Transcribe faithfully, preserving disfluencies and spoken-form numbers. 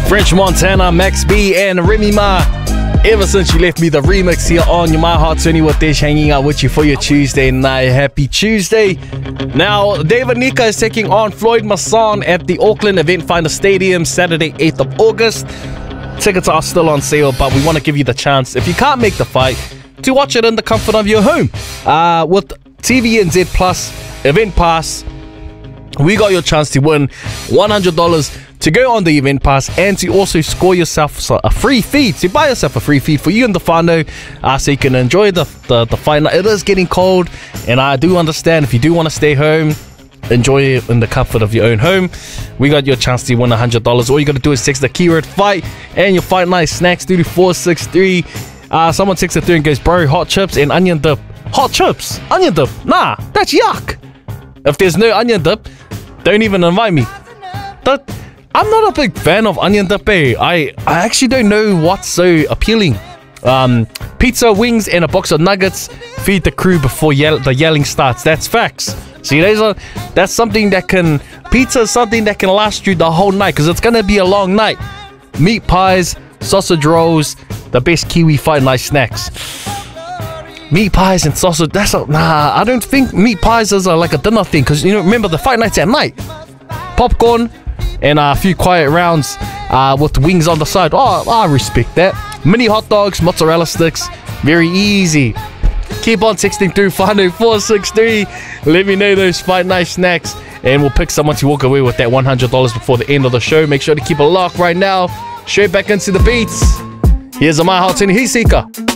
French Montana, Max B, and Remy Ma. Ever since you left me the remix here on your My Heart twenty with Dish, hanging out with you for your Tuesday night. Happy Tuesday. Now, David Nika is taking on Floyd Masson at the Auckland Event Finder Stadium Saturday, eighth of August. Tickets are still on sale, but we want to give you the chance, if you can't make the fight, to watch it in the comfort of your home. Uh, with T V N Z Plus Event Pass, we got your chance to win one hundred dollars to go on the Event Pass and to also score yourself a free feed, to buy yourself a free feed for you and the whānau, uh, so you can enjoy the, the, the fight. It is getting cold, and I do understand if you do want to stay home, enjoy it in the comfort of your own home. We got your chance to win one hundred dollars. All you got to do is text the keyword fight and your fight night snacks through to four six three. Uh, someone texted through and goes, bro, hot chips and onion dip. Hot chips? Onion dip? Nah, that's yuck. If there's no onion dip, don't even invite me. That, I'm not a big fan of onion dip, eh? I, I actually don't know what's so appealing. Um, pizza, wings, and a box of nuggets. Feed the crew before yell the yelling starts. That's facts. See, those are, that's something that can... Pizza is something that can last you the whole night, because it's going to be a long night. Meat pies, sausage rolls, the best Kiwi fight night snacks. Meat pies and sausage, that's a... Nah, I don't think meat pies is a, like a dinner thing, because, you know, remember, the fight night's at night. Popcorn and uh, a few quiet rounds uh, with wings on the side. Oh, I respect that. Mini hot dogs, mozzarella sticks, very easy. Keep on texting through whānau four six three. Let me know those fight night snacks, and we'll pick someone to walk away with that one hundred dollars before the end of the show. Make sure to keep a lock right now. Straight back into the beats. Here's a My Heart twenty Hisika.